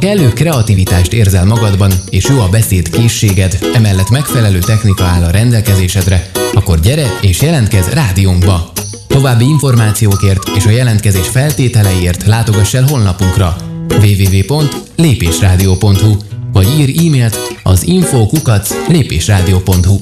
kellő kreativitást érzel magadban, és jó a beszéd készséged, emellett megfelelő technika áll a rendelkezésedre, akkor gyere és jelentkezz rádiónkba! További információkért és a jelentkezés feltételeiért látogass el honlapunkra www.lépésradio.hu vagy írj e-mailt az info@lépésradio.hu.